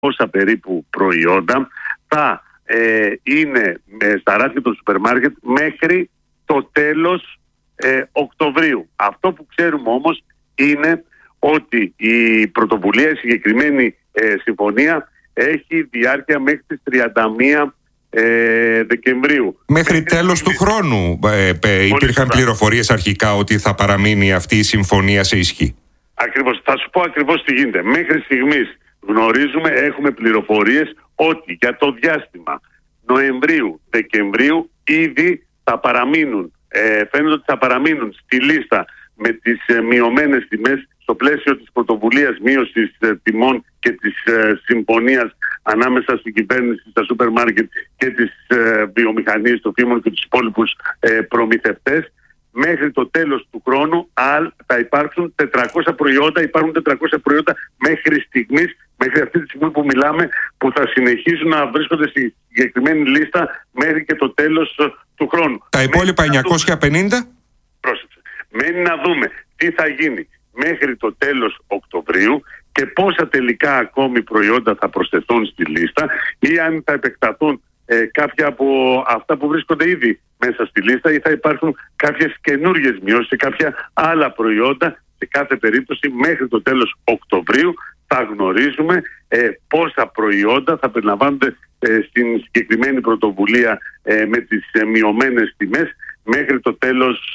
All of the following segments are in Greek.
πόσα περίπου προϊόντα θα είναι στα ράφια των σούπερ μάρκετ μέχρι το τέλος Οκτωβρίου. Αυτό που ξέρουμε όμως είναι ότι η πρωτοβουλία, η συγκεκριμένη συμφωνία έχει διάρκεια μέχρι τις 31 Δεκεμβρίου. Μέχρι τέλος του χρόνου υπήρχαν πληροφορίες αρχικά ότι θα παραμείνει αυτή η συμφωνία σε ισχύ. Ακριβώς. Θα σου πω ακριβώς τι γίνεται. Μέχρι στιγμής γνωρίζουμε, έχουμε πληροφορίες ότι για το διάστημα Νοεμβρίου-Δεκεμβρίου ήδη θα παραμείνουν, φαίνεται ότι θα παραμείνουν στη λίστα με τις μειωμένες τιμές στο πλαίσιο της πρωτοβουλίας μείωσης τιμών και της συμφωνίας ανάμεσα στην κυβέρνηση, στα σούπερ μάρκετ και τις βιομηχανίες, των φήμων και τους υπόλοιπους προμηθευτές. Μέχρι το τέλος του χρόνου θα υπάρξουν 400 προϊόντα, υπάρχουν 400 προϊόντα μέχρι στιγμής, μέχρι αυτή τη στιγμή που μιλάμε, που θα συνεχίσουν να βρίσκονται στη συγκεκριμένη λίστα μέχρι και το τέλος του χρόνου. Τα υπόλοιπα 950? Πρόσεξε. Μένει να δούμε τι θα γίνει μέχρι το τέλος Οκτωβρίου και πόσα τελικά ακόμη προϊόντα θα προσθεθούν στη λίστα ή αν θα επεκταθούν κάποια από αυτά που βρίσκονται ήδη μέσα στη λίστα ή θα υπάρχουν κάποιες καινούργιες μειώσεις σε κάποια άλλα προϊόντα. Σε κάθε περίπτωση μέχρι το τέλος Οκτωβρίου θα γνωρίζουμε πόσα προϊόντα θα περιλαμβάνονται στην συγκεκριμένη πρωτοβουλία με τις μειωμένες τιμές μέχρι το τέλος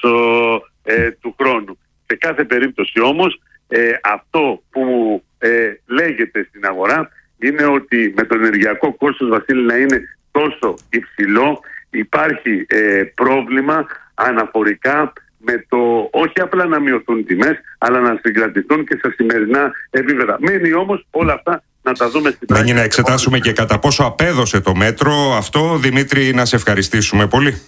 του χρόνου. Σε κάθε περίπτωση όμως αυτό που λέγεται στην αγορά είναι ότι με το ενεργειακό κόστος, Βασίλη, να είναι τόσο υψηλό, υπάρχει πρόβλημα αναφορικά με το όχι απλά να μειωθούν τιμές, αλλά να συγκρατηθούν και στα σημερινά επίπεδα. Μένει όμως όλα αυτά να τα δούμε στην πράξη. Να εξετάσουμε και κατά πόσο απέδωσε το μέτρο αυτό. Δημήτρη, να σε ευχαριστήσουμε πολύ.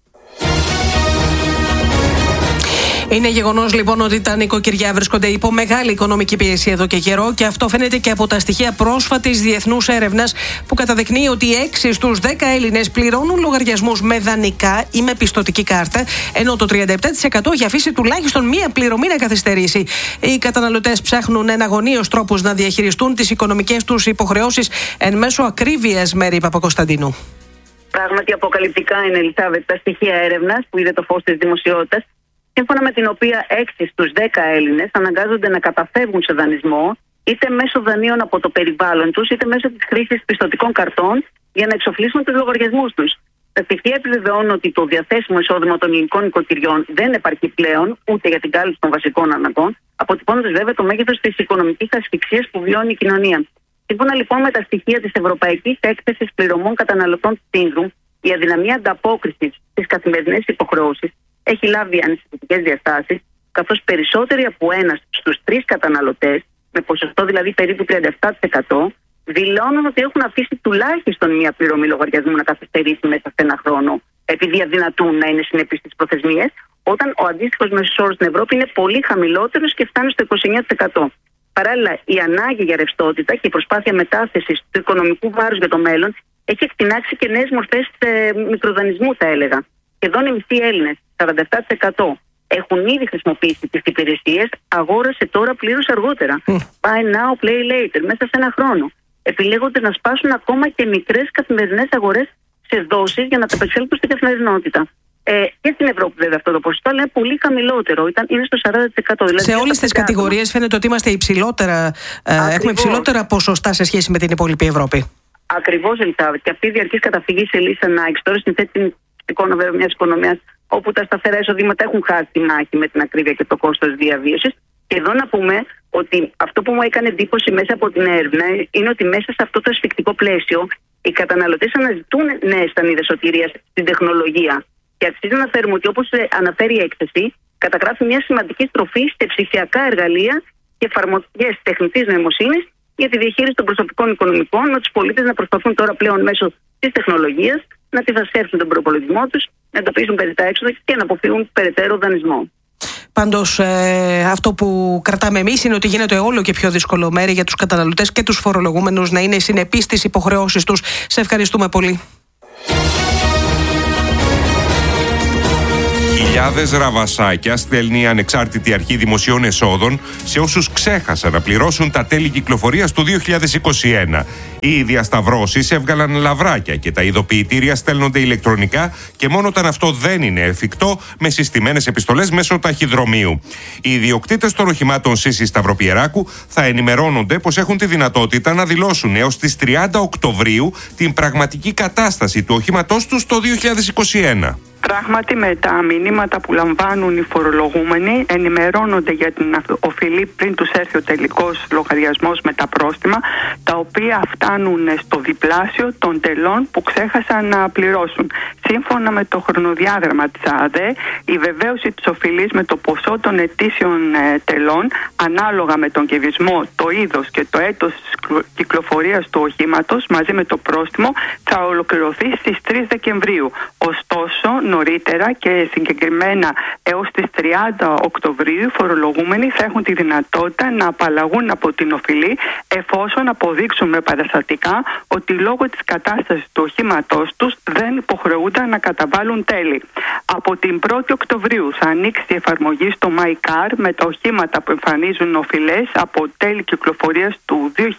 Είναι γεγονός λοιπόν ότι τα νοικοκυριά βρίσκονται υπό μεγάλη οικονομική πίεση εδώ και καιρό και αυτό φαίνεται και από τα στοιχεία πρόσφατης διεθνούς έρευνας που καταδεικνύει ότι 6 στους 10 Έλληνες πληρώνουν λογαριασμούς με δανεικά ή με πιστωτική κάρτα, ενώ το 37% έχει αφήσει τουλάχιστον μία πληρωμή να καθυστερήσει. Οι καταναλωτές ψάχνουν εναγωνίως τρόπους να διαχειριστούν τις οικονομικές τους υποχρεώσεις εν μέσω ακρίβειας, Μέρη Παπακοσταντίνου. Πράγματι, αποκαλυπτικά είναι, Ελισάβετ, τα στοιχεία έρευνας που είδε το φως της δημοσιότητας, σύμφωνα με την οποία 6 στους 10 Έλληνες αναγκάζονται να καταφεύγουν σε δανεισμό, είτε μέσω δανείων από το περιβάλλον τους, είτε μέσω της χρήσης πιστωτικών καρτών για να εξοφλήσουν τους λογαριασμούς τους. Τα στοιχεία επιβεβαιώνουν ότι το διαθέσιμο εισόδημα των ελληνικών νοικοκυριών δεν επαρκεί πλέον ούτε για την κάλυψη των βασικών αναγκών, αποτυπώνοντας βέβαια το μέγεθος της οικονομικής ασφυξίας που βιώνει η κοινωνία. Σύμφωνα λοιπόν με τα στοιχεία της Ευρωπαϊκής Έκθεσης Πληρωμών Καταναλωτών Syndrome, η αδυναμία ανταπόκρισης στις καθημερινές υποχρεώσεις έχει λάβει ανησυχητικές διαστάσεις, καθώς περισσότεροι από 1 στους 3 καταναλωτές, με ποσοστό δηλαδή περίπου 37%, δηλώνουν ότι έχουν αφήσει τουλάχιστον μία πληρωμή λογαριασμού να καθυστερήσει μέσα σε ένα χρόνο, επειδή αδυνατούν να είναι συνεπείς στις προθεσμίες, όταν ο αντίστοιχος μέσος όρος στην Ευρώπη είναι πολύ χαμηλότερος και φτάνει στο 29%. Παράλληλα, η ανάγκη για ρευστότητα και η προσπάθεια μετάθεσης του οικονομικού βάρους για το μέλλον έχει εκτινάξει και νέες μορφές μικροδανεισμού, θα έλεγα. Σχεδόν οι μισοί Έλληνες, 47%, έχουν ήδη χρησιμοποιήσει τις υπηρεσίες, αγόρασε τώρα πλήρως αργότερα. Buy now, play later, μέσα σε ένα χρόνο. Επιλέγονται να σπάσουν ακόμα και μικρές καθημερινές αγορές σε δόσεις για να τα επεξέλθουν στην καθημερινότητα. Και στην Ευρώπη, βέβαια, αυτό το ποσοστό, αλλά είναι πολύ χαμηλότερο. Είναι στο 40%. Δηλαδή σε όλες τις κατηγορίες φαίνεται ότι είμαστε έχουμε υψηλότερα ποσοστά σε σχέση με την υπόλοιπη Ευρώπη. Ακριβώς, Ελισάβετ. Και αυτή η διαρκής καταφυγή σε λύσεις ανάγκης τώρα συνθέτει εικόνα μιας οικονομίας όπου τα σταθερά εισοδήματα έχουν χάσει τη μάχη με την ακρίβεια και το κόστος διαβίωσης. Και εδώ να πούμε ότι αυτό που μου έκανε εντύπωση μέσα από την έρευνα είναι ότι μέσα σε αυτό το ασφικτικό πλαίσιο οι καταναλωτές αναζητούν νέες στανίδες σωτηρίας στην τεχνολογία. Και αξίζει να φέρουμε ότι, όπως αναφέρει η έκθεση, καταγράφει μια σημαντική στροφή σε ψηφιακά εργαλεία και εφαρμογές τεχνητής νοημοσύνης για τη διαχείριση των προσωπικών οικονομικών, με τους πολίτες να προσπαθούν τώρα πλέον μέσω της τεχνολογίας να αντιφασέψουν τον προπολογισμό τους, να εντοπίσουν περιττά έξοδα και να αποφύγουν περαιτέρω δανεισμό. Πάντως, αυτό που κρατάμε εμείς είναι ότι γίνεται όλο και πιο δύσκολο, Μέρη, για τους καταναλωτές και τους φορολογούμενους να είναι συνεπείς στις υποχρεώσεις τους. Σε ευχαριστούμε πολύ. Χιλιάδες ραβασάκια στέλνει η Ανεξάρτητη Αρχή Δημοσίων Εσόδων σε όσους ξέχασαν να πληρώσουν τα τέλη κυκλοφορίας του 2021. Οι διασταυρώσεις έβγαλαν λαβράκια και τα ειδοποιητήρια στέλνονται ηλεκτρονικά και μόνο όταν αυτό δεν είναι εφικτό με συστημένες επιστολές μέσω ταχυδρομείου. Οι ιδιοκτήτες των οχημάτων Σύσης Σταυροπιεράκου θα ενημερώνονται πως έχουν τη δυνατότητα να δηλώσουν έως τις 30 Οκτωβρίου την πραγματική κατάσταση του οχήματός τους το 2021. Πράγματι, με τα μηνύματα που λαμβάνουν οι φορολογούμενοι ενημερώνονται για την οφειλή πριν τους έρθει ο τελικός λογαριασμός με τα πρόστιμα, τα οποία φτάνουν στο διπλάσιο των τελών που ξέχασαν να πληρώσουν. Σύμφωνα με το χρονοδιάγραμμα της ΑΔΕ, η βεβαίωση της οφειλής με το ποσό των ετήσιων τελών, ανάλογα με τον κυβισμό, το είδος και το έτος κυκλοφορίας του οχήματος, μαζί με το πρόστιμο, θα ολοκληρωθεί στις 3 Δεκεμβρίου. Ωστόσο, νωρίτερα και συγκεκριμένα έως τις 30 Οκτωβρίου, οι φορολογούμενοι θα έχουν τη δυνατότητα να απαλλαγούν από την οφειλή εφόσον αποδείξουν με παραστατικά ότι λόγω της κατάστασης του οχήματός τους δεν υποχρεούνταν να καταβάλουν τέλη. Από την 1η Οκτωβρίου θα ανοίξει η εφαρμογή στο MyCar με τα οχήματα που εμφανίζουν οφειλές από τέλη κυκλοφορίας του 2021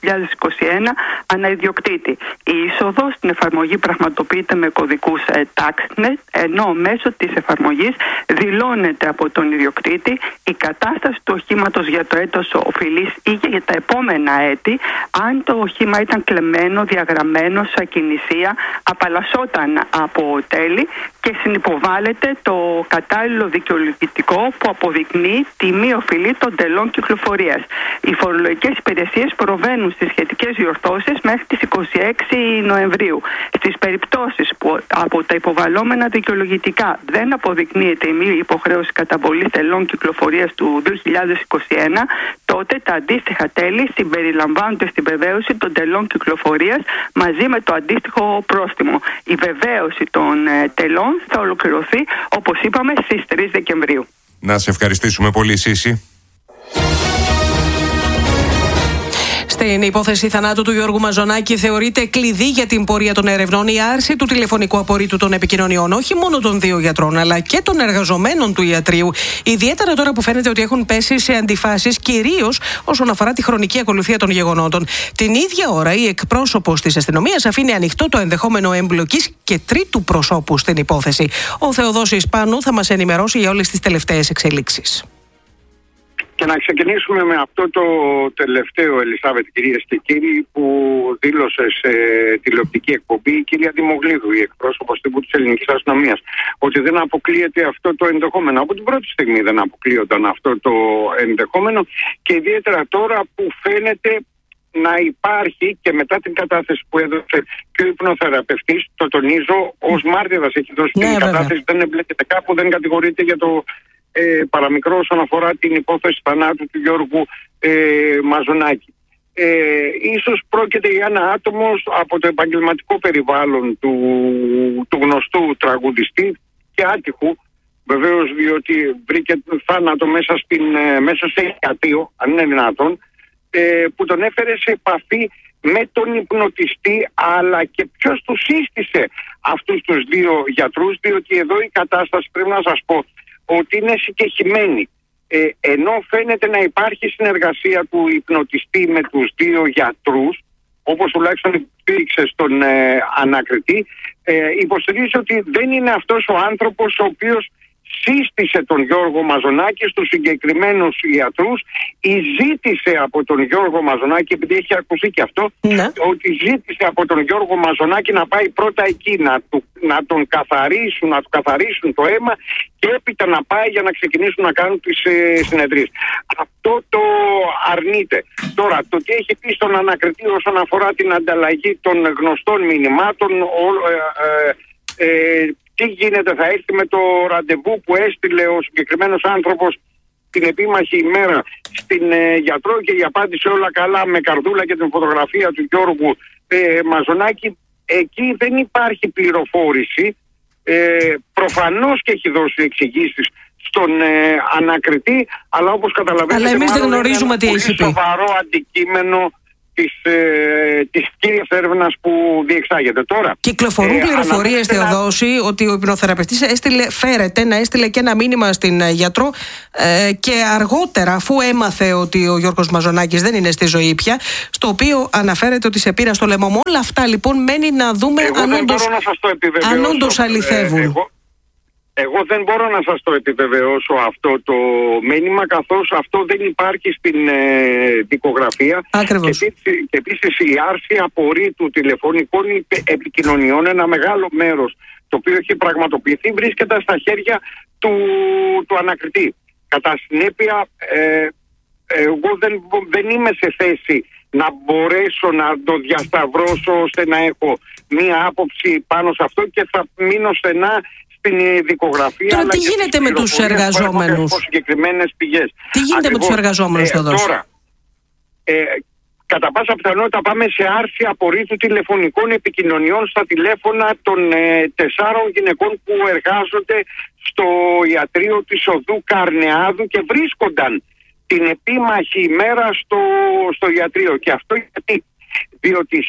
ανά ιδιοκτήτη. Η είσοδος στην εφαρμογή πραγματοποιείται με κωδικούς TaxNet, ενώ μέσω της εφαρμογής δηλώνεται από τον ιδιοκτήτη η κατάσταση του οχήματος για το έτος οφειλής ή για τα επόμενα έτη. Αν το οχήμα ήταν κλεμμένο, διαγραμμένο σε ακινησία, απαλλασσόταν από τέλη και συνυποβάλλεται το κατάλληλο δικαιολογητικό που αποδεικνύει τη μη οφειλή των τελών κυκλοφορίας. Οι φορολογικές υπηρεσίες προβαίνουν στις σχετικές διορθώσεις μέχρι τις 26 Νοεμβρίου. Στις περιπτώσεις που από τα υποβαλλόμενα δικαιολογητικά δεν αποδεικνύεται η μη υποχρέωση καταβολής τελών κυκλοφορίας του 2021, τότε τα αντίστοιχα τέλη συμπεριλαμβάνονται στην βεβαίωση των τελών κυκλοφορίας μαζί με το αντίστοιχο πρόστιμο. Η βεβαίωση των τελών θα ολοκληρωθεί, όπως είπαμε, στις 3 Δεκεμβρίου. Να σε ευχαριστήσουμε πολύ, Σύση. Στην υπόθεση θανάτου του Γιώργου Μαζονάκη θεωρείται κλειδί για την πορεία των ερευνών η άρση του τηλεφωνικού απορρίτου των επικοινωνιών, όχι μόνο των 2 γιατρών, αλλά και των εργαζομένων του ιατρείου. Ιδιαίτερα τώρα που φαίνεται ότι έχουν πέσει σε αντιφάσεις, κυρίως όσον αφορά τη χρονική ακολουθία των γεγονότων. Την ίδια ώρα, η εκπρόσωπος της αστυνομίας αφήνει ανοιχτό το ενδεχόμενο εμπλοκής και τρίτου προσώπου στην υπόθεση. Ο Θεοδόσης Πάνου θα μας ενημερώσει για όλες τις τελευταίες εξελίξεις. Και να ξεκινήσουμε με αυτό το τελευταίο, Ελισάβετ, κυρίες και κύριοι, που δήλωσε σε τηλεοπτική εκπομπή η κυρία Δημογλίδου, η εκπρόσωπος τύπου της ελληνικής αστυνομίας, ότι δεν αποκλείεται αυτό το ενδεχόμενο. Από την πρώτη στιγμή δεν αποκλείονταν αυτό το ενδεχόμενο και ιδιαίτερα τώρα που φαίνεται να υπάρχει και μετά την κατάθεση που έδωσε και ο υπνοθεραπευτής, το τονίζω, ως μάρτυρας έχει δώσει την κατάθεση, δεν εμπλέκεται κάπου, δεν κατηγορείται για το παραμικρό όσον αφορά την υπόθεση θανάτου του Γιώργου Μαζονάκη. Ίσως πρόκειται για ένα άτομο από το επαγγελματικό περιβάλλον του γνωστού τραγουδιστή και άτυχου, βεβαίως, διότι βρήκε θάνατο μέσα σε ιατρείο, αν είναι δυνατόν, που τον έφερε σε επαφή με τον υπνοτιστή, αλλά και ποιος του σύστησε αυτούς τους 2 γιατρούς, διότι εδώ η κατάσταση, πρέπει να σας πω, ότι είναι συγκεχημένη. Ενώ φαίνεται να υπάρχει συνεργασία του υπνοτιστή με τους 2 γιατρούς, όπως τουλάχιστον υπήρξε στον ανακριτή, υποστηρίζει ότι δεν είναι αυτός ο άνθρωπος ο οποίος σύστησε τον Γιώργο Μαζονάκη στους συγκεκριμένους ιατρούς ή ζήτησε από τον Γιώργο Μαζονάκη, επειδή έχει ακουστεί και αυτό, ότι ζήτησε από τον Γιώργο Μαζονάκη να πάει πρώτα εκεί, να του καθαρίσουν το αίμα και έπειτα να πάει για να ξεκινήσουν να κάνουν τις συνεδρίες. Αυτό το αρνείται. Τώρα, το τι έχει πει στον ανακριτή όσον αφορά την ανταλλαγή των γνωστών μηνυμάτων, τι γίνεται, θα έρθει με το ραντεβού που έστειλε ο συγκεκριμένος άνθρωπος την επίμαχη ημέρα στην γιατρό και η απάντησε όλα καλά με καρδούλα και την φωτογραφία του Γιώργου Μαζονάκη. Εκεί δεν υπάρχει πληροφόρηση. Προφανώς και έχει δώσει εξηγήσεις στον ανακριτή, αλλά όπως καταλαβαίνετε, αλλά εμείς δεν γνωρίζουμε τι έχει πει. Σοβαρό αντικείμενο της κύριας έρευνας που διεξάγεται τώρα. Κυκλοφορούν πληροφορίες, Θεοδόση, ότι ο υπνοθεραπευτής φέρεται να έστειλε και ένα μήνυμα στην γιατρό και αργότερα, αφού έμαθε ότι ο Γιώργος Μαζονάκης δεν είναι στη ζωή πια, στο οποίο αναφέρεται ότι σε πήρα στο λαιμό. Με όλα αυτά λοιπόν μένει να δούμε αν όντως αληθεύουν. Εγώ δεν μπορώ να σας το επιβεβαιώσω αυτό το μήνυμα, καθώς αυτό δεν υπάρχει στην δικογραφία. Ακριβώς. Και επίσης η άρση απορρίτου τηλεφωνικών επικοινωνιών, ένα μεγάλο μέρος το οποίο έχει πραγματοποιηθεί, βρίσκεται στα χέρια του ανακριτή. Κατά συνέπεια, εγώ δεν είμαι σε θέση να μπορέσω να το διασταυρώσω ώστε να έχω μία άποψη πάνω σε αυτό, και θα μείνω στενά στην δικογραφία. Τώρα τι γίνεται με τους εργαζόμενους? Τι γίνεται με τους εργαζόμενους εδώ? Τώρα, κατά πάσα πιθανότητα πάμε σε άρση απορρίτου τηλεφωνικών επικοινωνιών στα τηλέφωνα των 4 γυναικών που εργάζονται στο ιατρείο της οδού Καρνεάδου και βρίσκονταν την επίμαχη ημέρα στο ιατρείο. Και αυτό γιατί? Διότι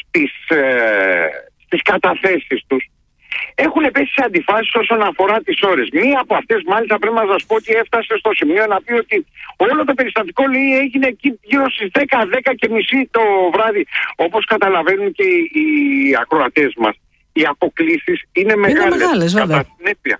στις καταθέσεις τους έχουν πέσει σε αντιφάσεις όσον αφορά τις ώρες. Μία από αυτές μάλιστα πρέπει να σας πω ότι έφτασε στο σημείο να πει ότι όλο το περιστατικό, λέει, έγινε εκεί γύρω στις 10 και μισή το βράδυ. Όπως καταλαβαίνουν και οι ακροατές μας, οι αποκλίσεις είναι μεγάλες κατά συνέπεια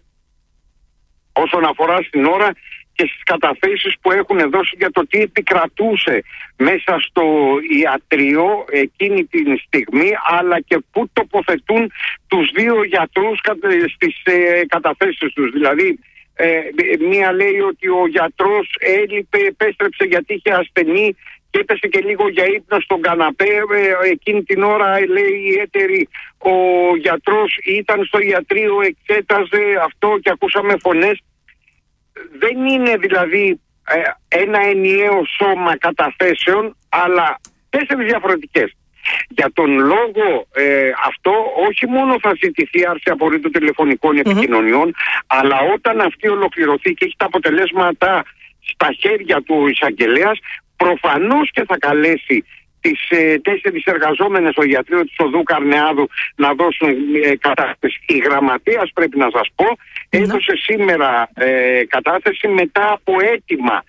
όσον αφορά στην ώρα και στις καταθέσεις που έχουν δώσει για το τι επικρατούσε μέσα στο ιατρείο εκείνη την στιγμή, αλλά και πού τοποθετούν τους δύο γιατρούς στις καταθέσεις τους. Δηλαδή, μία λέει ότι ο γιατρός έλειπε, επέστρεψε γιατί είχε ασθενή και έπεσε και λίγο για ύπνο στον καναπέ. Εκείνη την ώρα, λέει η έτερη, ο γιατρός ήταν στο ιατρείο, εξέταζε αυτό και ακούσαμε φωνές. Δεν είναι δηλαδή ένα ενιαίο σώμα καταθέσεων, αλλά 4 διαφορετικές. Για τον λόγο αυτό όχι μόνο θα ζητηθεί άρση απορρίτου τηλεφωνικών επικοινωνιών, αλλά όταν αυτή ολοκληρωθεί και έχει τα αποτελέσματα στα χέρια του εισαγγελέας, προφανώς και θα καλέσει τις 4 εργαζόμενες στο ιατρείο της οδού Καρνεάδου να δώσουν κατάθεση. Η γραμματέας, πρέπει να σας πω, έδωσε σήμερα κατάθεση μετά από αίτημα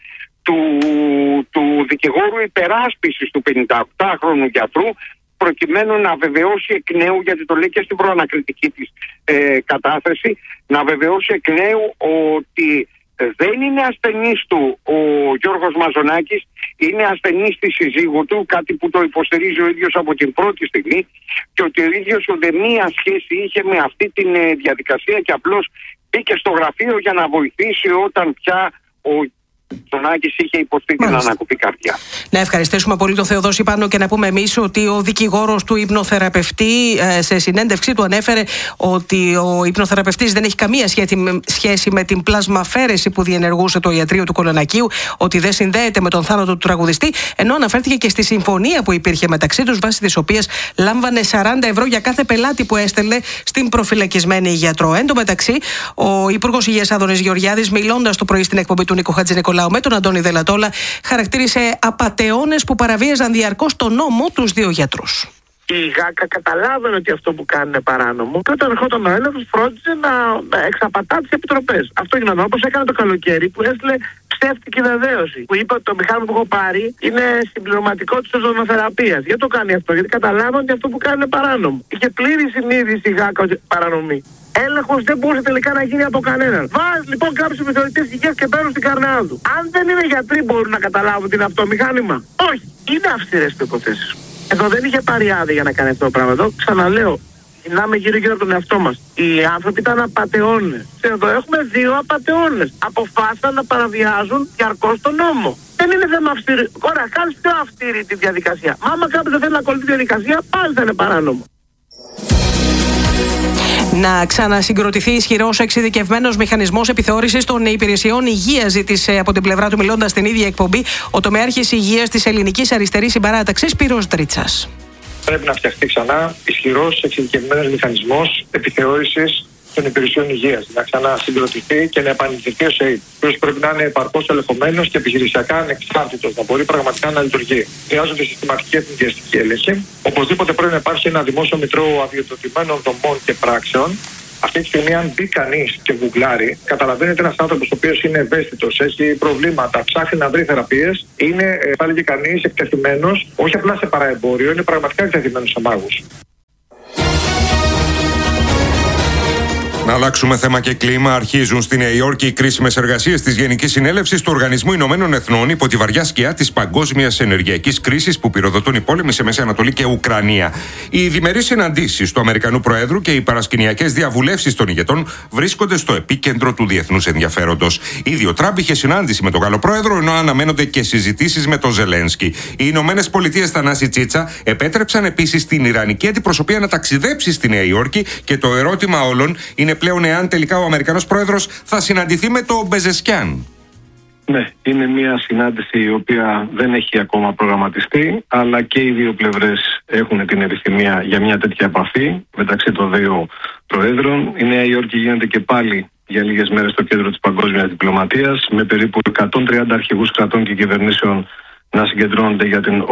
του δικηγόρου υπεράσπισης του 58χρονου γιατρού, προκειμένου να βεβαιώσει εκ νέου, γιατί το λέει και στην προανακριτική της κατάθεση, να βεβαιώσει εκ νέου ότι δεν είναι ασθενής του ο Γιώργος Μαζονάκης, είναι ασθενής της συζύγου του, κάτι που το υποστηρίζει ο ίδιος από την πρώτη στιγμή, και ότι ο ίδιος ουδέμια σχέση είχε με αυτή τη διαδικασία και απλώς μπήκε στο γραφείο για να βοηθήσει όταν πια ο Μαζονάκης είχε υποστεί την ανακοπή καρδιά. Να ευχαριστήσουμε πολύ τον Θεοδόση Πάνο και να πούμε εμείς ότι ο δικηγόρος του υπνοθεραπευτή σε συνέντευξή του ανέφερε ότι ο υπνοθεραπευτής δεν έχει καμία σχέση με την πλασμαφέρεση που διενεργούσε το ιατρείο του Κολονακίου, ότι δεν συνδέεται με τον θάνατο του τραγουδιστή, ενώ αναφέρθηκε και στη συμφωνία που υπήρχε μεταξύ τους, βάσει της οποίας λάμβανε 40 ευρώ για κάθε πελάτη που έστελνε στην προφυλακισμένη γιατρό. Εν τω μεταξύ, ο Υπουργός Υγείας Άδωνης Γεωργιάδης, μιλώντας το πρωί στην εκπομπή του Νίκου Χατζηνικολάου με τον Αντώνη Δελατόλα, χαρακτήρισε απατεώνες που παραβίαζαν διαρκώς τον νόμο τους 2 γιατρούς. Η ΓΑΚΑ καταλάβαινε ότι αυτό που κάνουν είναι παράνομο, και όταν ερχόταν ο έλεγχος φρόντιζε να εξαπατά τις επιτροπές. Αυτό γινόταν, όπως έκανε το καλοκαίρι που έστειλε ψεύτικη βεβαίωση. Που είπε ότι το μηχάνημα που έχω πάρει είναι συμπληρωματικό της οζονοθεραπείας. Γιατί το κάνει αυτό? Γιατί καταλάβαινε ότι αυτό που κάνει είναι παράνομο. Είχε πλήρη συνείδηση η ΓΑΚΑ ότι παρανομεί. Έλεγχος δεν μπορούσε τελικά να γίνει από κανέναν. Βάζει λοιπόν κάποιους επιθεωρητές υγείας και παίρνουν στην Καρνεάδου. Αν δεν είναι γιατροί, μπορούν να καταλάβουν τι είναι αυτό το μηχάνημα? Όχι. Είναι αυστηρές οι υποθέσεις. Εδώ δεν είχε πάρει άδεια για να κάνει αυτό το πράγμα. Εδώ ξαναλέω, γυρνάμε γύρω-γύρω από τον εαυτό μας. Οι άνθρωποι ήταν απατεώνες. Και εδώ έχουμε 2 απατεώνες. Αποφάσισαν να παραβιάζουν διαρκώς τον νόμο. Δεν είναι θέμα αυστηρή. Ωραία, κάνεις πιο αυστηρή τη διαδικασία. Μα άμα κάποιος δεν θέλει να ακολουθεί τη διαδικασία, πάλι θα είναι παράνομο. Να ξανασυγκροτηθεί ισχυρός εξειδικευμένος μηχανισμός επιθεώρησης των υπηρεσιών υγείας, ζήτησε από την πλευρά του, μιλώντας στην ίδια εκπομπή, ο τομεάρχης υγείας της Ελληνικής Αριστερής Συμπαράταξης, Σπύρος Δρίτσας. Πρέπει να φτιαχτεί ξανά ισχυρός εξειδικευμένος μηχανισμός επιθεώρησης των υπηρεσιών υγείας, να ξανασυγκροτηθεί και να επανειδρυθεί ως ΑΕΔ. Ποιος πρέπει να είναι επαρκώς ελεγχομένος και επιχειρησιακά ανεξάρτητος, να μπορεί πραγματικά να λειτουργεί. Χρειάζονται συστηματική εθνικιστική έλεγχη. Οπωσδήποτε πρέπει να υπάρχει ένα δημόσιο μητρό αδειοδοτημένων δομών και πράξεων. Αυτή τη στιγμή, αν μπει κανείς και γουγκλάρει, καταλαβαίνετε ένας άνθρωπος ο οποίος είναι ευαίσθητος, έχει προβλήματα, ψάχνει να βρει θεραπείες, είναι, θα έλεγε κανείς, εκτεθειμένος, όχι απλά σε παραεμπόριο, είναι πραγματικά εκτεθειμένος σε μάγους. Να αλλάξουμε θέμα και κλίμα. Αρχίζουν στη Νέα Υόρκη οι κρίσιμες εργασίες της Γενικής Συνέλευσης του Οργανισμού Ηνωμένων Εθνών υπό τη βαριά σκιά της παγκόσμιας ενεργειακής κρίσης που πυροδοτούν οι πόλεμοι σε Μέση Ανατολή και Ουκρανία. Οι διμερείς συναντήσεις του Αμερικανού Προέδρου και οι παρασκηνιακές διαβουλεύσεις των ηγετών βρίσκονται στο επίκεντρο του διεθνούς ενδιαφέροντος. Ήδη ο Τραμπ είχε συνάντηση με τον Γάλλο Πρόεδρο, ενώ αναμένονται και συζητήσεις με τον Ζελένσκι. Οι Ηνωμένες Πολιτείες, Θανάση Τσίτσα, επέτρεψαν επίσης την Ιρανική αντιπροσωπεία να ταξιδέψει στη Νέα Υόρκη και το ερώτημα όλων είναι πλέον εάν τελικά ο Αμερικανός Πρόεδρος θα συναντηθεί με τον Μπεζεσκιάν. Ναι, είναι μια συνάντηση η οποία δεν έχει ακόμα προγραμματιστεί, αλλά και οι δύο πλευρές έχουν την επιθυμία για μια τέτοια επαφή μεταξύ των δύο Προέδρων. Η Νέα Υόρκη γίνεται και πάλι για λίγες μέρες στο κέντρο της παγκόσμιας διπλωματίας, με περίπου 130 αρχηγούς κρατών και κυβερνήσεων να συγκεντρώνονται για την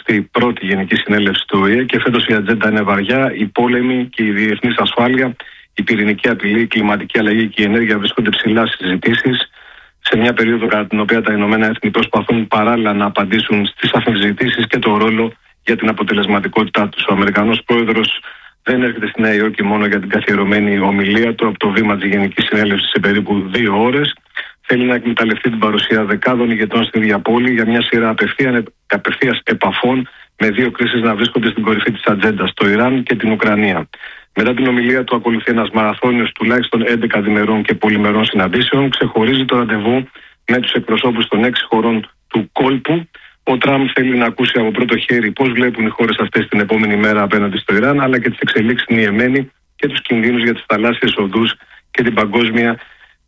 81η Γενική Συνέλευση του ΟΗΕ, και φέτος η ατζέντα είναι βαριά. Οι πόλεμοι και η διεθνής ασφάλεια, η πυρηνική απειλή, η κλιματική αλλαγή και η ενέργεια βρίσκονται ψηλά στις συζητήσεις, σε μια περίοδο κατά την οποία τα Ηνωμένα Έθνη προσπαθούν παράλληλα να απαντήσουν στις αμφισβητήσεις και το ρόλο για την αποτελεσματικότητά τους. Ο Αμερικανός Πρόεδρος δεν έρχεται στη Νέα Υόρκη μόνο για την καθιερωμένη ομιλία του από το βήμα της Γενικής Συνέλευσης σε περίπου 2 ώρες. Θέλει να εκμεταλλευτεί την παρουσία δεκάδων ηγετών στην ίδια πόλη για μια σειρά απευθείας επαφών, με δύο κρίσεις να βρίσκονται στην κορυφή της ατζέντας, το Ιράν και την Ουκρανία. Μετά την ομιλία του ακολουθεί ένας μαραθώνιος τουλάχιστον 11 διμερών και πολυμερών συναντήσεων. Ξεχωρίζει το ραντεβού με τους εκπροσώπους των 6 χωρών του κόλπου. Ο Τραμπ θέλει να ακούσει από πρώτο χέρι πώς βλέπουν οι χώρες αυτές την επόμενη μέρα απέναντι στο Ιράν, αλλά και τις εξελίξεις στην Ιεμένη και τους κινδύνους για τις θαλάσσιες οδούς και την παγκόσμια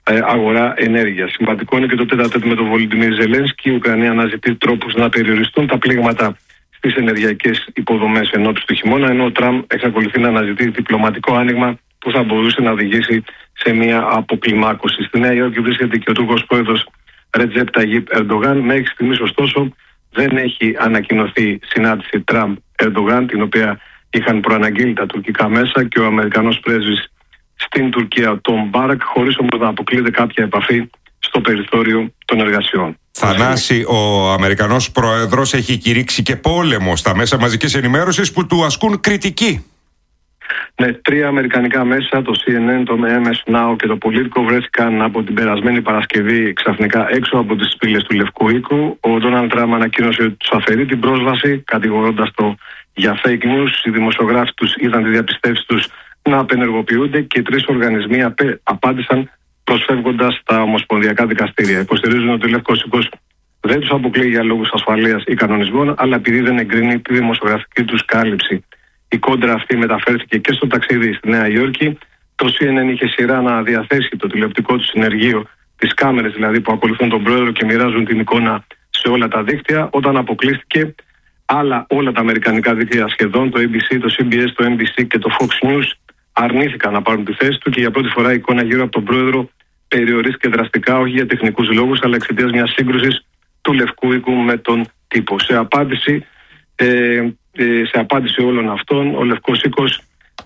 αγορά ενέργειας. Σημαντικό είναι και το τέταρτο με τον Βολοντιμίρ Ζελένσκι. Η Ουκρανία αναζητεί τρόπους να περιοριστούν τα πλήγματα στις ενεργειακές υποδομές ενόψει του χειμώνα, ενώ ο Τραμπ εξακολουθεί να αναζητεί διπλωματικό άνοιγμα που θα μπορούσε να οδηγήσει σε μια αποκλιμάκωση. Στη Νέα Υόρκη βρίσκεται και ο Τούρκος πρόεδρος Ρετζέπ Ταγίπ Ερντογάν. Μέχρι στιγμής, ωστόσο, δεν έχει ανακοινωθεί συνάντηση Τραμπ-Ερντογάν, την οποία είχαν προαναγγείλει τα τουρκικά μέσα και ο Αμερικανός πρέσβης στην Τουρκία, ο Τόμ Μπάρακ, χωρίς όμως να αποκλείεται κάποια επαφή στο περιθώριο των εργασιών. Θανάση, ο Αμερικανός Πρόεδρος έχει κηρύξει και πόλεμο στα μέσα μαζικής ενημέρωσης που του ασκούν κριτική. Ναι, 3 αμερικανικά μέσα, το CNN, το MS Now και το Politico, βρέθηκαν από την περασμένη Παρασκευή ξαφνικά έξω από τις πύλες του Λευκού Οίκου. Ο Ντόναλντ Τραμπ ανακοίνωσε ότι τους αφαιρεί την πρόσβαση, κατηγορώντας το για fake news. Οι δημοσιογράφοι τους είδαν τη διαπιστεύση τους να απενεργοποιούνται και οι 3 οργανισμοί απάντησαν προσφεύγοντας τα ομοσπονδιακά δικαστήρια. Υποστηρίζουν ότι ο Λευκός Οίκος δεν τους αποκλείει για λόγους ασφαλείας ή κανονισμών, αλλά επειδή δεν εγκρίνει τη δημοσιογραφική τους κάλυψη. Η κόντρα αυτή μεταφέρθηκε και στο ταξίδι στη Νέα Υόρκη. Το CNN είχε σειρά να διαθέσει το τηλεοπτικό του συνεργείο, τις κάμερες δηλαδή που ακολουθούν τον πρόεδρο και μοιράζουν την εικόνα σε όλα τα δίκτυα. Όταν αποκλείστηκε, όλα τα αμερικανικά δίκτυα σχεδόν, το ABC, το CBS, το NBC και το Fox News, αρνήθηκαν να πάρουν τη θέση του και για πρώτη φορά η εικόνα γύρω από τον πρόεδρο περιορίστηκε δραστικά, όχι για τεχνικούς λόγους, αλλά εξαιτίας μιας σύγκρουσης του Λευκού Οίκου με τον τύπο. Σε απάντηση όλων αυτών, ο Λευκός Οίκος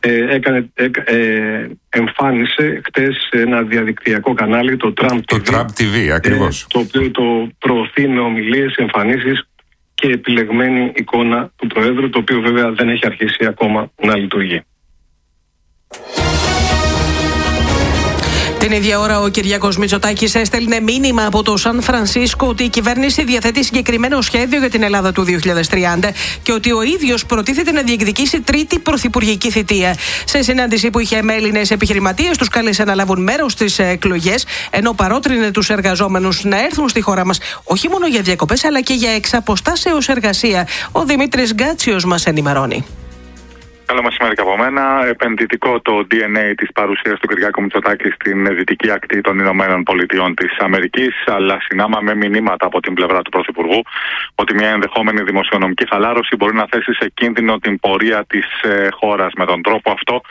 εμφάνισε χτες ένα διαδικτυακό κανάλι, το Trump TV, ακριβώς. Το οποίο το προωθεί με ομιλίες, εμφανίσεις και επιλεγμένη εικόνα του Προέδρου, το οποίο βέβαια δεν έχει αρχίσει ακόμα να λειτουργεί. Την ίδια ώρα ο Κυριάκος Μητσοτάκης έστελνε μήνυμα από το Σαν Φρανσίσκο ότι η κυβέρνηση διαθέτει συγκεκριμένο σχέδιο για την Ελλάδα του 2030 και ότι ο ίδιος προτίθεται να διεκδικήσει τρίτη πρωθυπουργική θητεία. Σε συνάντηση που είχε με Έλληνες επιχειρηματίες, τους κάλεσε να λάβουν μέρος στις εκλογές, ενώ παρότρινε τους εργαζόμενους να έρθουν στη χώρα μας όχι μόνο για διακοπές αλλά και για εξαποστάσεως εργασία. Ο Δημήτρης Γκάτσιος μας ενημερώνει. Καλό μεσημέρι και από μένα. Επενδυτικό το DNA της παρουσίας του Κυριάκου Μητσοτάκη στην δυτική ακτή των Ηνωμένων Πολιτειών της Αμερικής, αλλά συνάμα με μηνύματα από την πλευρά του Πρωθυπουργού ότι μια ενδεχόμενη δημοσιονομική χαλάρωση μπορεί να θέσει σε κίνδυνο την πορεία της χώρας. Με τον τρόπο αυτό,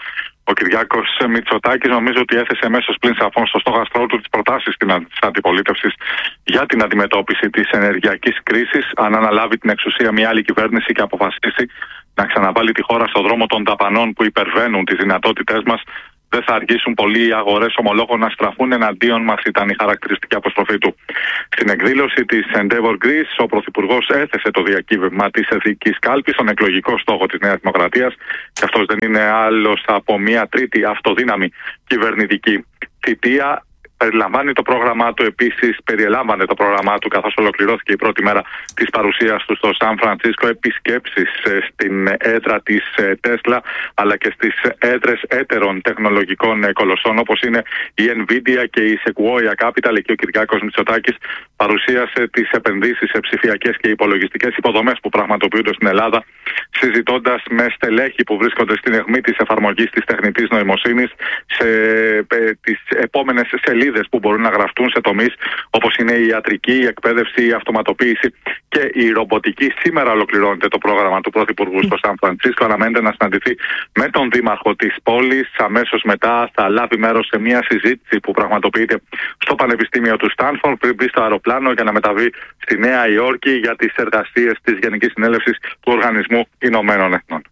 Ο Κυριάκος Μητσοτάκης νομίζω ότι έθεσε αμέσως πλην σαφών στο στόχαστρό του τις προτάσεις της αντιπολίτευσης για την αντιμετώπιση της ενεργειακής κρίσης. Αν αναλάβει την εξουσία μια άλλη κυβέρνηση και αποφασίσει να ξαναβάλει τη χώρα στον δρόμο των δαπανών που υπερβαίνουν τις δυνατότητές μας, δεν θα αργήσουν πολλοί οι αγορές ομολόγων να στραφούν εναντίον μας, ήταν η χαρακτηριστική αποστροφή του. Στην εκδήλωση της Endeavor Greece, ο Πρωθυπουργός έθεσε το διακύβευμα της εθνικής κάλπης, τον εκλογικό στόχο της Νέας Δημοκρατίας, και αυτός δεν είναι άλλος από μια τρίτη αυτοδύναμη κυβερνητική θητεία. Περιλαμβάνει το πρόγραμμά του, επίσης περιέλαμβανε το πρόγραμμά του, καθώς ολοκληρώθηκε η πρώτη μέρα της παρουσίας του στο Σαν Φρανσίσκο, επισκέψεις στην έδρα της Τέσλα, αλλά και στις έδρες έτερων τεχνολογικών κολοσσών όπως είναι η Nvidia και η Sequoia Capital. Εκεί ο Κυριάκος Μητσοτάκης παρουσίασε τις επενδύσεις σε ψηφιακές και υπολογιστικές υποδομές που πραγματοποιούνται στην Ελλάδα, συζητώντας με στελέχη που βρίσκονται στην αιχμή της εφαρμογής της τεχνητής νοημοσύνης σε τις επόμενες σελίδες που μπορούν να γραφτούν σε τομείς όπως είναι η ιατρική, η εκπαίδευση, η αυτοματοποίηση και η ρομποτική. Σήμερα ολοκληρώνεται το πρόγραμμα του Πρωθυπουργού στο Σαν Φρανσίσκο. Αναμένεται να συναντηθεί με τον Δήμαρχο της πόλης. Αμέσως μετά θα λάβει μέρος σε μια συζήτηση που πραγματοποιείται στο Πανεπιστήμιο του Στάνφορντ πριν μπει στο αεροπλάνο για να μεταβεί στη Νέα Υόρκη για τις εργασίες της Γενικής Συνέλευσης του Οργανισμού Ηνωμένων Εθνών.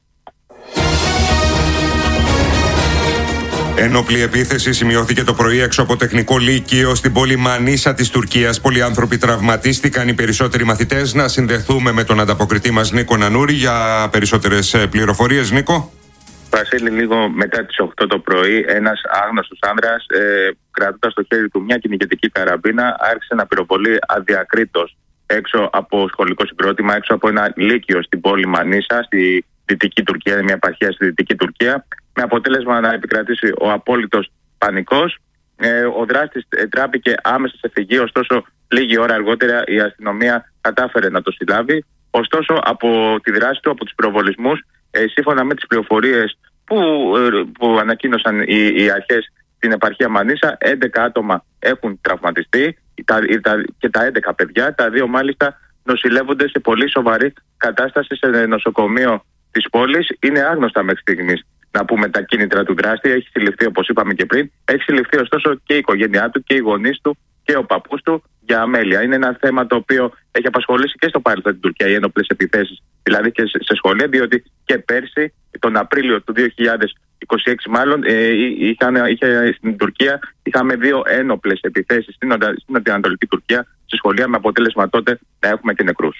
Ένοπλη επίθεση σημειώθηκε το πρωί έξω από τεχνικό λύκειο στην πόλη Μανίσα της Τουρκίας. Πολλοί άνθρωποι τραυματίστηκαν, οι περισσότεροι μαθητές. Να συνδεθούμε με τον ανταποκριτή μας Νίκο Νανούρη για περισσότερες πληροφορίες. Νίκο. Βασίλη, λίγο μετά τις 8 το πρωί, ένας άγνωστος άνδρας, κρατώντας στο χέρι του μια κυνηγετική καραμπίνα, άρχισε να πυροβολεί αδιακρίτως έξω από σχολικό συγκρότημα, έξω από ένα λύκειο στην πόλη Μανίσα, στη Δυτική Τουρκία, μια επαρχία στη Δυτική Τουρκία, με αποτέλεσμα να επικρατήσει ο απόλυτος πανικός. Ο δράστης τράπηκε άμεσα σε φυγή, ωστόσο λίγη ώρα αργότερα η αστυνομία κατάφερε να το συλλάβει. Ωστόσο από τη δράση του, από τους πυροβολισμούς, σύμφωνα με τις πληροφορίες που ανακοίνωσαν οι αρχές στην επαρχία Μανίσα, 11 άτομα έχουν τραυματιστεί και τα 11 παιδιά, τα 2 μάλιστα νοσηλεύονται σε πολύ σοβαρή κατάσταση σε νοσοκομείο της πόλης. Είναι άγνωστα μέχρι στιγμής, να πούμε, τα κίνητρα του δράστη. Έχει συλληφθεί, όπως είπαμε και πριν, έχει συλληφθεί ωστόσο και η οικογένειά του και οι γονείς του και ο παππούς του για αμέλεια. Είναι ένα θέμα το οποίο έχει απασχολήσει και στο παρελθόν την Τουρκία, οι ένοπλες επιθέσεις, δηλαδή και σε σχολεία, διότι και πέρσι, τον Απρίλιο του 2026 μάλλον, στην Τουρκία είχαμε 2 ένοπλες επιθέσεις στην Ανατολική Τουρκία, σε σχολεία, με αποτέλεσμα τότε να έχουμε και νεκρούς.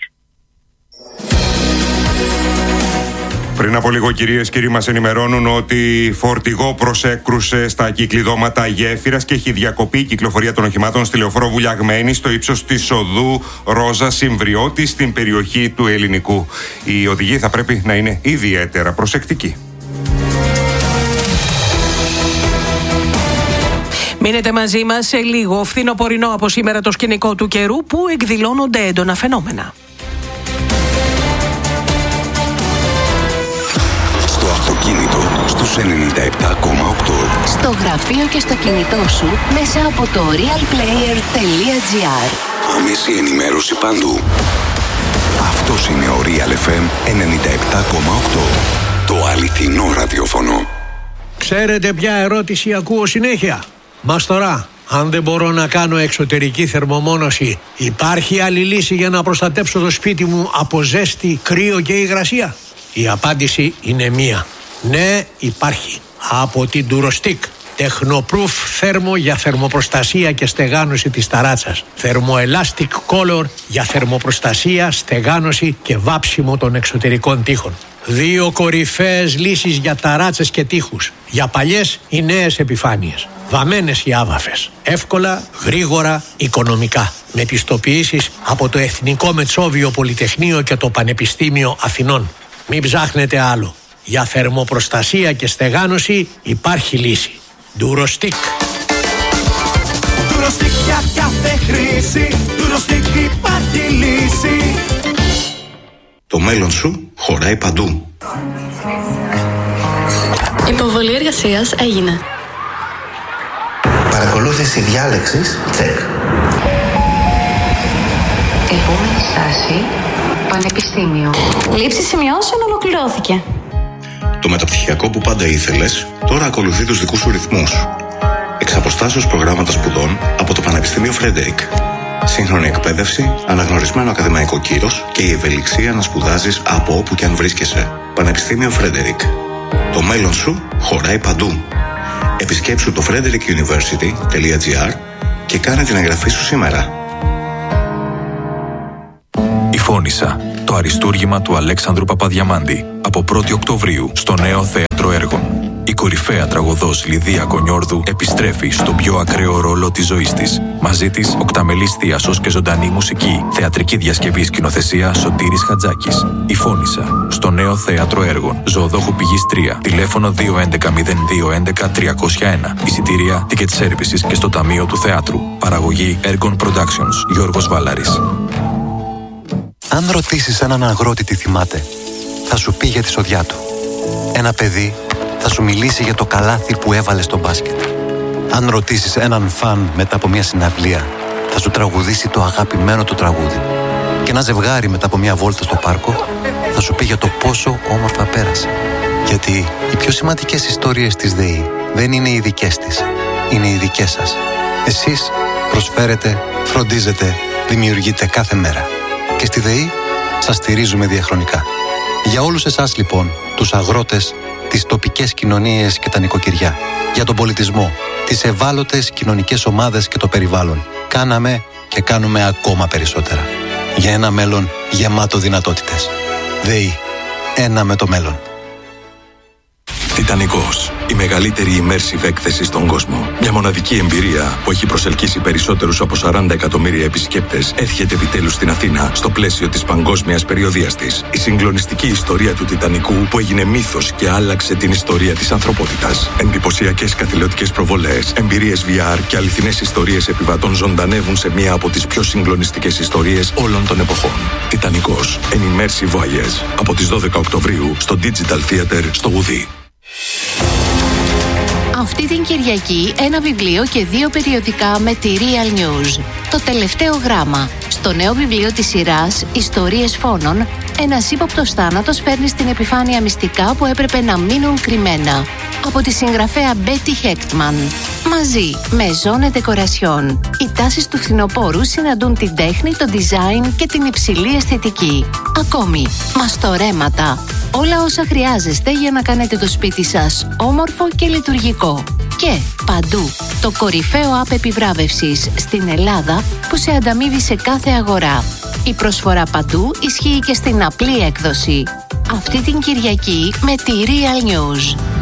Πριν από λίγο, κυρίες και κύριοι, μας ενημερώνουν ότι φορτηγό προσέκρουσε στα κυκλειδώματα γέφυρας και έχει διακοπεί η κυκλοφορία των οχημάτων στη λεωφόρο Βουλιαγμένη στο ύψος της οδού Ρόζα Συμβριώτη στην περιοχή του Ελληνικού. Οι οδηγοί θα πρέπει να είναι ιδιαίτερα προσεκτικοί. Μείνετε μαζί μας σε λίγο. Φθινοπορεινό από σήμερα το σκηνικό του καιρού που εκδηλώνονται έντονα φαινόμενα. Στο αυτοκίνητο στους 97,8. Στο γραφείο και στο κινητό σου μέσα από το realplayer.gr. Άμεση ενημέρωση παντού. Αυτός είναι ο Real FM 97,8. Το αληθινό ραδιόφωνο. Ξέρετε ποια ερώτηση ακούω συνέχεια? Μας τώρα, αν δεν μπορώ να κάνω εξωτερική θερμομόνωση, υπάρχει άλλη λύση για να προστατέψω το σπίτι μου από ζέστη, κρύο και υγρασία? Η απάντηση είναι μία. Ναι, υπάρχει. Από την Durostick. Technoproof θέρμο για θερμοπροστασία και στεγάνωση της ταράτσας. Thermoelastic Color για θερμοπροστασία, στεγάνωση και βάψιμο των εξωτερικών τοίχων. 2 κορυφαίες λύσεις για ταράτσες και τοίχους. Για παλιές ή νέες επιφάνειες. Βαμμένες ή άβαφες. Εύκολα, γρήγορα, οικονομικά. Με πιστοποιήσεις από το Εθνικό Μετσόβιο Πολυτεχνείο και το Πανεπιστήμιο Αθηνών. Μην ψάχνετε άλλο. Για θερμοπροστασία και στεγάνωση υπάρχει λύση. Durostick. Durostick για κάθε χρήση. Durostick υπάρχει λύση. Το μέλλον σου χωράει παντού. Υποβολή εργασίας έγινε. Παρακολούθηση διάλεξης, τσεκ. Επόμενη στάση, Πανεπιστήμιο. Λήψη σημειώσεων ολοκληρώθηκε. Το μεταπτυχιακό που πάντα ήθελες, τώρα ακολουθεί τους δικούς σου ρυθμούς. Εξ αποστάσεως προγράμματα σπουδών από το Πανεπιστήμιο Φρέντερικ. Σύγχρονη εκπαίδευση, αναγνωρισμένο ακαδημαϊκό κύρος και η ευελιξία να σπουδάζεις από όπου και αν βρίσκεσαι. Πανεπιστήμιο Φρέντερικ. Το μέλλον σου χωράει παντού. Επισκέψου το frederickuniversity.gr και κάνε την εγγραφή σου σήμερα. Η Φώνισσα, το αριστούργημα του Αλέξανδρου Παπαδιαμάντη, από 1η Οκτωβρίου στο Νέο Θέατρο Έργων. Η κορυφαία τραγωδός Λιδία Κονιόρδου επιστρέφει στον πιο ακραίο ρόλο της ζωής της. Μαζί της, οκταμελής θίασος και ζωντανή μουσική. Θεατρική διασκευή, σκηνοθεσία Σωτήρης Χατζάκης. Η Φώνισσα, στο Νέο Θέατρο Έργων. Ζωοδόχου Πηγής 3. Τηλέφωνο 211-0211-301. Εισιτήρια, ticket services και στο Ταμείο του Θεάτρου. Παραγωγή Ergon Productions. Γιώργος Βάλαρης. Αν ρωτήσεις έναν αγρότη τι θυμάται, θα σου πει για τη σοδιά του. Ένα παιδί θα σου μιλήσει για το καλάθι που έβαλε στο μπάσκετ. Αν ρωτήσεις έναν φαν μετά από μια συναυλία, θα σου τραγουδήσει το αγαπημένο του τραγούδι. Και ένα ζευγάρι μετά από μια βόλτα στο πάρκο θα σου πει για το πόσο όμορφα πέρασε. Γιατί οι πιο σημαντικές ιστορίες της ΔΕΗ δεν είναι οι δικές της, είναι οι δικές σας. Εσείς προσφέρετε, φροντίζετε, δημιουργείτε κάθε μέρα. Και στη ΔΕΗ σας στηρίζουμε διαχρονικά. Για όλους εσάς λοιπόν, τους αγρότες, τις τοπικές κοινωνίες και τα νοικοκυριά, για τον πολιτισμό, τις ευάλωτες κοινωνικές ομάδες και το περιβάλλον, κάναμε και κάνουμε ακόμα περισσότερα. Για ένα μέλλον γεμάτο δυνατότητες. ΔΕΗ. Ένα με το μέλλον. Τιτανικός. Η μεγαλύτερη immersive έκθεση στον κόσμο. Μια μοναδική εμπειρία που έχει προσελκύσει περισσότερους από 40 εκατομμύρια επισκέπτες έρχεται επιτέλους στην Αθήνα στο πλαίσιο της παγκόσμιας περιοδείας της. Η συγκλονιστική ιστορία του Τιτανικού που έγινε μύθος και άλλαξε την ιστορία της ανθρωπότητας. Εντυπωσιακές καθηλωτικές προβολές, εμπειρίες VR και αληθινές ιστορίες επιβατών ζωντανεύουν σε μία από τις πιο συγκλονιστικές ιστορίες όλων των εποχών. Τιτανικός. An immersive voyage. Από τις 12 Οκτωβρίου στο Digital Theater στο Γουδί. Αυτή την Κυριακή ένα βιβλίο και 2 περιοδικά με τη Real News. Το τελευταίο γράμμα. Στο νέο βιβλίο της σειράς «Ιστορίες φόνων», ένας ύποπτος θάνατος φέρνει στην επιφάνεια μυστικά που έπρεπε να μείνουν κρυμμένα. Από τη συγγραφέα Μπέτι Χέκτμαν. Μαζί με Ζώνε Ντεκορασιόν. Οι τάσεις του φθινοπόρου συναντούν την τέχνη, το design και την υψηλή αισθητική. Ακόμη, μαστορέματα. Όλα όσα χρειάζεστε για να κάνετε το σπίτι σας όμορφο και λειτουργικό. Και παντού, το κορυφαίο app επιβράβευσης στην Ελλάδα που σε ανταμείβει σε κάθε αγορά. Η προσφορά παντού ισχύει και στην απλή έκδοση. Αυτή την Κυριακή με τη Real News.